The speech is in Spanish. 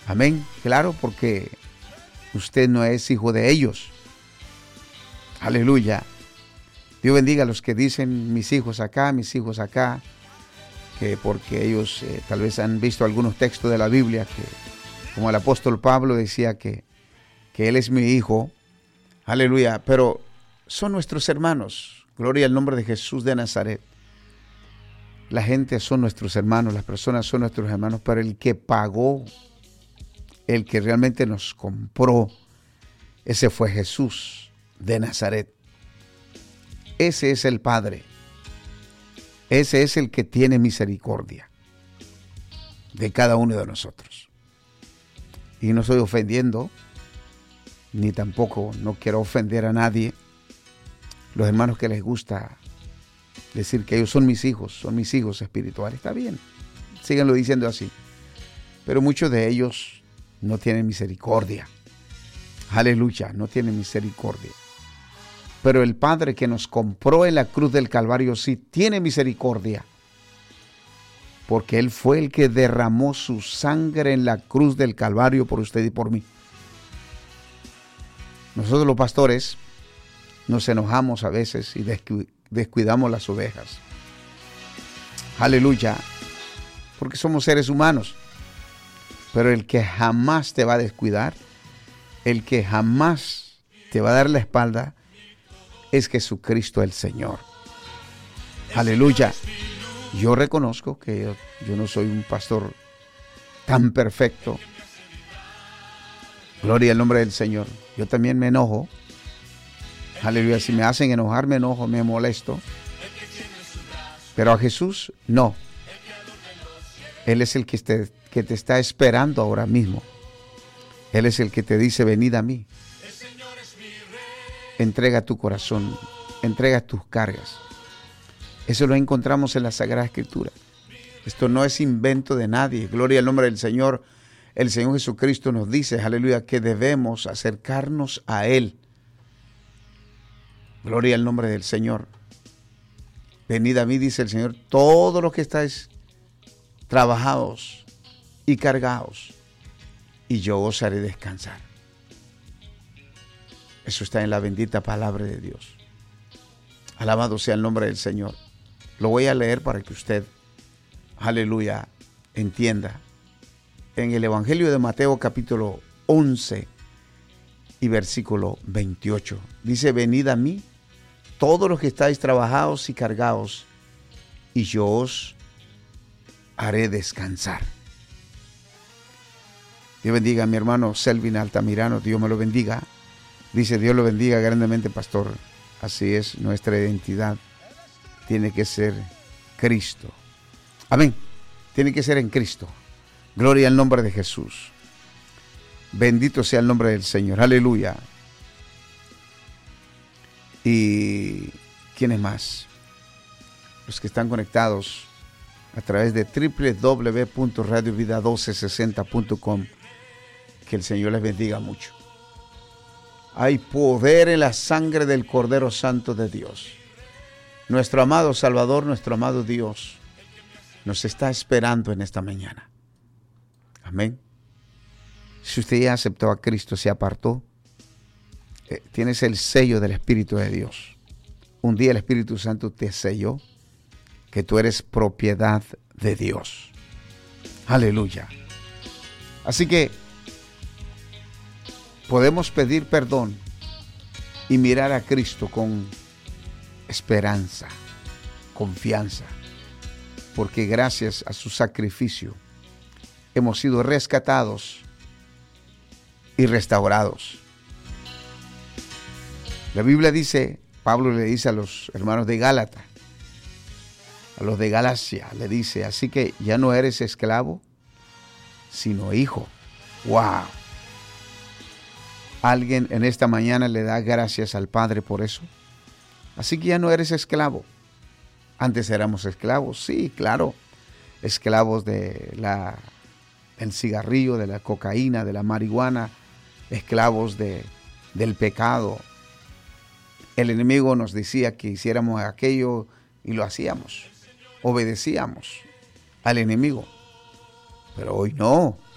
Amén. Claro, porque usted no es hijo de ellos. Aleluya. Dios bendiga a los que dicen mis hijos acá, que porque ellos tal vez han visto algunos textos de la Biblia, que como el apóstol Pablo decía que él es mi hijo. Aleluya. Pero son nuestros hermanos. Gloria al nombre de Jesús de Nazaret. La gente son nuestros hermanos, las personas son nuestros hermanos, pero el que pagó, el que realmente nos compró, ese fue Jesús de Nazaret. Ese es el Padre. Ese es el que tiene misericordia de cada uno de nosotros. Y no estoy ofendiendo, ni tampoco no quiero ofender a nadie. Los hermanos que les gusta decir que ellos son mis hijos espirituales, está bien, síganlo diciendo así. Pero muchos de ellos no tienen misericordia. Aleluya, no tienen misericordia. Pero el Padre que nos compró en la cruz del Calvario sí tiene misericordia. Porque Él fue el que derramó su sangre en la cruz del Calvario por usted y por mí. Nosotros los pastores nos enojamos a veces y descuidamos las ovejas. Aleluya. Porque somos seres humanos. Pero el que jamás te va a descuidar, el que jamás te va a dar la espalda, es Jesucristo el Señor. Aleluya. Yo reconozco que yo no soy un pastor tan perfecto. Gloria al nombre del Señor. Yo también me enojo. Aleluya. Si me hacen enojar, me enojo, me molesto. Pero a Jesús, no. Él es el que te está esperando ahora mismo. Él es el que te dice, venid a mí. Entrega tu corazón, entrega tus cargas. Eso lo encontramos en la Sagrada Escritura. Esto no es invento de nadie. Gloria al nombre del Señor. El Señor Jesucristo nos dice, aleluya, que debemos acercarnos a Él. Gloria al nombre del Señor. Venid a mí, dice el Señor, todos los que estáis trabajados y cargados, y yo os haré descansar. Eso está en la bendita palabra de Dios. Alabado sea el nombre del Señor. Lo voy a leer para que usted, aleluya, entienda. En el Evangelio de Mateo capítulo 11 y versículo 28. Dice, venid a mí, todos los que estáis trabajados y cargados, y yo os haré descansar. Dios bendiga a mi hermano Selvin Altamirano. Dios me lo bendiga. Dice, Dios lo bendiga grandemente, pastor. Así es, nuestra identidad tiene que ser Cristo. Amén. Tiene que ser en Cristo. Gloria al nombre de Jesús. Bendito sea el nombre del Señor. Aleluya. ¿Y quiénes más? Los que están conectados a través de www.radiovida1260.com. Que el Señor les bendiga mucho. Hay poder en la sangre del Cordero Santo de Dios. Nuestro amado Salvador, nuestro amado Dios, nos está esperando en esta mañana. Amén. Si usted ya aceptó a Cristo, se apartó, tienes el sello del Espíritu de Dios. Un día el Espíritu Santo te selló que tú eres propiedad de Dios. Aleluya. Así que podemos pedir perdón y mirar a Cristo con esperanza, confianza, porque gracias a su sacrificio hemos sido rescatados y restaurados. La Biblia dice, Pablo le dice a los hermanos de Gálatas, a los de Galacia, le dice, así que ya no eres esclavo, sino hijo. ¡Wow! Alguien en esta mañana le da gracias al Padre por eso. Así que ya no eres esclavo. Antes éramos esclavos, sí, claro. Esclavos del cigarrillo, de la cocaína, de la marihuana. Esclavos del pecado. El enemigo nos decía que hiciéramos aquello y lo hacíamos. Obedecíamos al enemigo. Pero hoy no.